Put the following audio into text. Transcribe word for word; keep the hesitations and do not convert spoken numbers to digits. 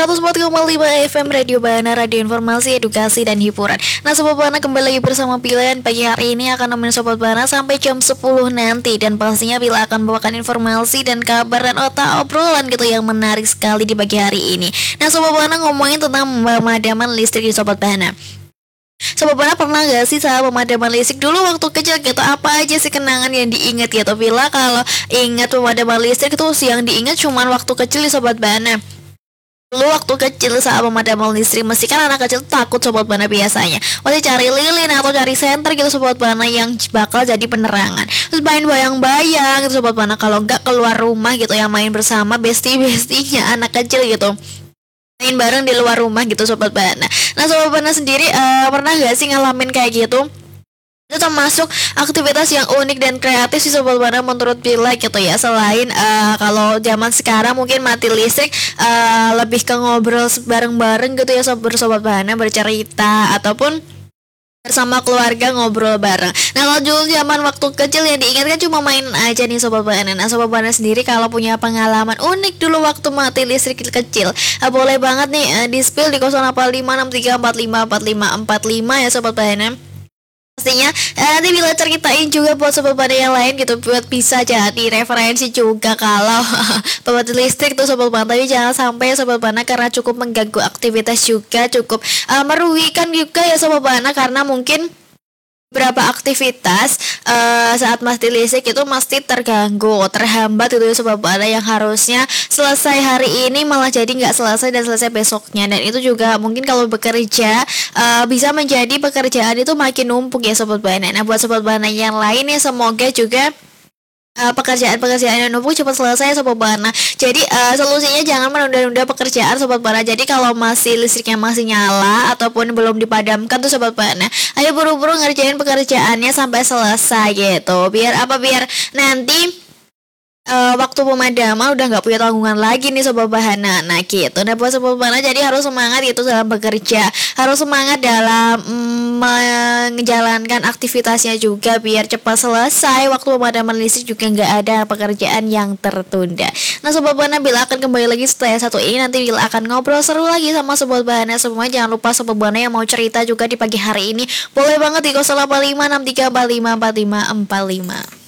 seratus empat koma lima F M Radio Bahana, radio informasi, edukasi, dan hiburan. Nah Sobat Bahana, kembali lagi bersama Pilihan. Pagi hari ini akan nemenin Sobat Bahana sampai jam sepuluh nanti. Dan pastinya Bila akan membawakan informasi dan kabar dan otak obrolan gitu yang menarik sekali di pagi hari ini. Nah Sobat Bahana, ngomongin tentang pemadaman listrik di Sobat Bahana. Sobat Bahana, pernah gak sih sama pemadaman listrik dulu waktu kecil gitu? Apa aja sih kenangan yang diingat gitu? Bila kalau ingat pemadaman listrik itu yang diingat cuman waktu kecil di Sobat Bahana. Dulu waktu kecil saat pemadaman listrik, mesti kan anak kecil takut Sobat Bahana biasanya masih cari lilin atau cari senter gitu Sobat Bahana yang bakal jadi penerangan. Terus main bayang-bayang gitu Sobat Bahana, kalau nggak keluar rumah gitu yang main bersama bestie-bestinya anak kecil gitu, main bareng di luar rumah gitu Sobat Bahana. Nah Sobat Bahana sendiri uh, pernah gak sih ngalamin kayak gitu? Itu termasuk aktivitas yang unik dan kreatif sih Sobat Bahana menurut Bila gitu ya. Selain uh, kalau zaman sekarang mungkin mati listrik, uh, lebih ke ngobrol bareng-bareng gitu ya Sobat Sobat Bahana, bercerita ataupun bersama keluarga ngobrol bareng. Nah kalau dulu zaman waktu kecil yang diingatkan cuma main aja nih Sobat Bahana. Nah Sobat Bahana sendiri kalau punya pengalaman unik dulu waktu mati listrik kecil, uh, boleh banget nih uh, di spill di nol delapan lima enam tiga empat lima empat lima empat lima ya Sobat Bahana. Pastinya eh, nanti Bila ceritain juga buat Sobat Bahana yang lain gitu, buat bisa jadi referensi juga kalau pemati listrik tuh Sobat Bahana. Tapi jangan sampai Sobat Bahana, karena cukup mengganggu aktivitas juga, cukup uh, merugikan juga ya Sobat Bahana, karena mungkin berapa aktivitas uh, saat mati listrik itu mesti terganggu, terhambat itu ya Sobat Bahana, yang harusnya selesai hari ini malah jadi nggak selesai dan selesai besoknya. Dan itu juga mungkin kalau bekerja uh, bisa menjadi pekerjaan itu makin numpuk ya Sobat Bahana. Nah buat Sobat Bahana yang lain ya, semoga juga Uh, pekerjaan-pekerjaan yang numpuk cepat selesai Sobat Bahana. Jadi uh, solusinya jangan menunda-nunda pekerjaan Sobat Bahana. Jadi kalau masih listriknya masih nyala ataupun belum dipadamkan tuh Sobat Bahana, ayo buru-buru ngerjain pekerjaannya sampai selesai gitu. Biar apa? Biar nanti Uh, waktu pemadaman udah nggak punya tanggungan lagi nih Sobat Bahana. Nah gitu. Nah buat Sobat Bahana jadi harus semangat gitu dalam bekerja, harus semangat dalam mm, menjalankan aktivitasnya juga biar cepat selesai. Waktu pemadaman listrik juga nggak ada pekerjaan yang tertunda. Nah Sobat Bahana, Bila akan kembali lagi setelah satu ini. Nanti Bila akan ngobrol seru lagi sama Sobat Bahana semua. Jangan lupa Sobat Bahana yang mau cerita juga di pagi hari ini, boleh banget di nol delapan lima enam tiga empat lima empat lima empat lima.